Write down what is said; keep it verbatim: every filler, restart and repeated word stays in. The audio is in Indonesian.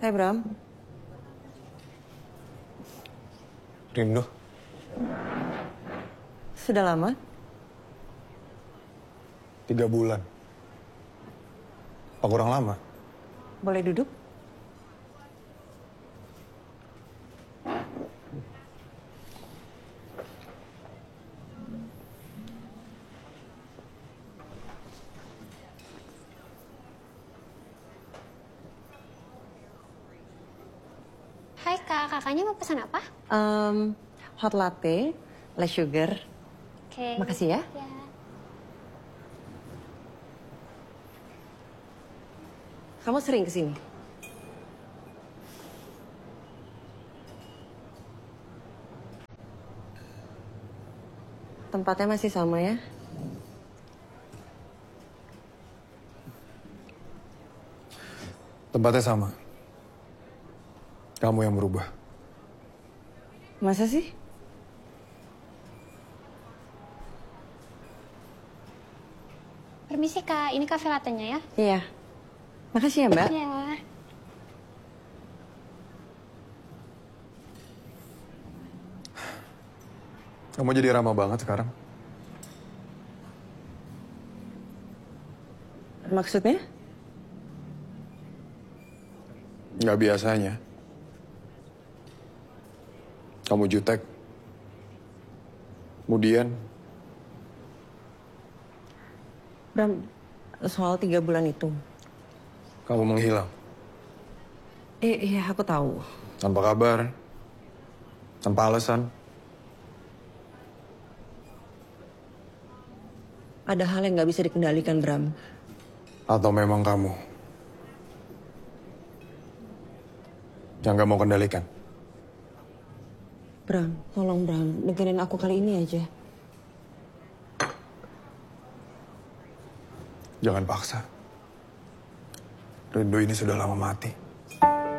Hai Bram. Rindu. Sudah lama? Tiga bulan. Apa kurang lama? Boleh duduk? Hai kak, kakaknya mau pesan apa? Um, hot latte, less sugar. Oke. Makasih ya. Ya. Kamu sering kesini? Tempatnya masih sama ya? Tempatnya sama. Kamu yang berubah. Masa sih? Permisi kak, ini kafe latenya ya? Iya. Makasih ya Mbak. Ya. Kamu jadi ramah banget sekarang. Maksudnya? Nggak biasanya. Kamu jutek. Kemudian, Bram, soal tiga bulan itu. kamu menghilang. Eh, iya aku tahu. Tanpa kabar. Tanpa alasan. Ada hal yang nggak bisa dikendalikan, Bram. Atau memang kamu yang nggak mau kendalikan. Bram, tolong Bram, dengerin aku kali ini aja. Jangan paksa. Rindu ini sudah lama mati.